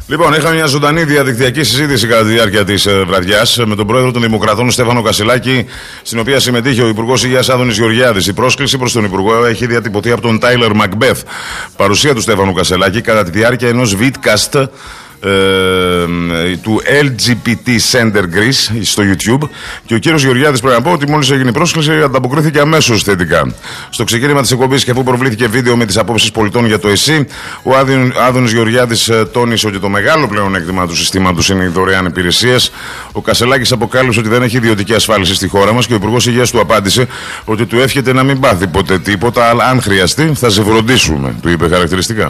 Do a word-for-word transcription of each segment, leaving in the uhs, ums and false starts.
Λοιπόν, είχαμε μια ζωντανή διαδικτυακή συζήτηση κατά τη διάρκεια της ε, βραδιάς με τον πρόεδρο των Δημοκρατών Στέφανο Κασσελάκη, στην οποία συμμετείχε ο Υπουργός Υγείας Άδωνης Γεωργιάδης. Η πρόσκληση προς τον Υπουργό έχει διατυπωθεί από τον Τάιλερ Μακμπεθ. Παρουσία του Στέφανου Κασσελάκη κατά τη διάρκεια ενός vidcast Ε, του ελ τζι μπι τι Center Greece στο YouTube, και ο κύριος Γεωργιάδης, πρέπει να πω ότι μόλις έγινε η πρόσκληση ανταποκρίθηκε αμέσως θετικά. Στο ξεκίνημα της εκπομπής, και αφού προβλήθηκε βίντεο με τις απόψεις πολιτών για το ΕΣΥ, ο Άδωνης Γεωργιάδης τόνισε ότι το μεγάλο πλεονέκτημα του συστήματος είναι οι δωρεάν υπηρεσίες. Ο Κασσελάκης αποκάλυψε ότι δεν έχει ιδιωτική ασφάλιση στη χώρα μας, και ο Υπουργός Υγείας του απάντησε ότι του εύχεται να μην πάθει ποτέ τίποτα, αλλά αν χρειαστεί θα σε φροντίσουμε, του είπε χαρακτηριστικά.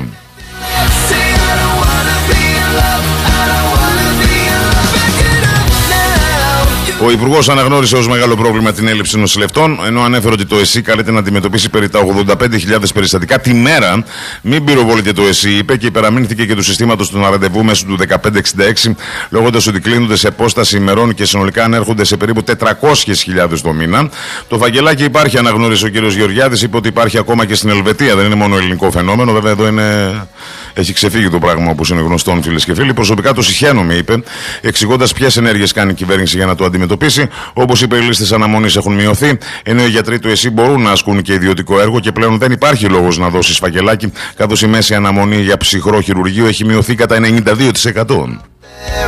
Ο Υπουργός αναγνώρισε ως μεγάλο πρόβλημα την έλλειψη νοσηλευτών, ενώ ανέφερε ότι το ΕΣΥ καλείται να αντιμετωπίσει περί τα ογδόντα πέντε χιλιάδες περιστατικά τη μέρα. Μην πυροβολείται το ΕΣΥ, είπε, και υπεραμείνθηκε και του συστήματος των ραντεβού μέσω του δεκαπέντε εξήντα έξι, λέγοντας ότι κλείνονται σε απόσταση ημερών και συνολικά ανέρχονται σε περίπου τετρακόσιες χιλιάδες το μήνα. Το φαγγελάκι υπάρχει, αναγνώρισε ο κ. Γεωργιάδης, είπε ότι υπάρχει ακόμα και στην Ελβετία, δεν είναι μόνο ελληνικό φαινόμενο. Βέβαια εδώ είναι... έχει ξεφύγει το πράγμα, όπως είναι γνωστόν, φίλες και φίλοι. Προσωπικά το συχαίνομαι, είπε, εξηγώντας ποιες ενέργειες κάνει η κυβέρνηση για να το αντιμετωπίσει. Όπως είπε, οι λίστες αναμονής έχουν μειωθεί, ενώ οι γιατροί του ΕΣΥ μπορούν να ασκούν και ιδιωτικό έργο, και πλέον δεν υπάρχει λόγος να δώσει φακελάκι, καθώς η μέση αναμονή για ψυχρό χειρουργείο έχει μειωθεί κατά ενενήντα δύο τοις εκατό.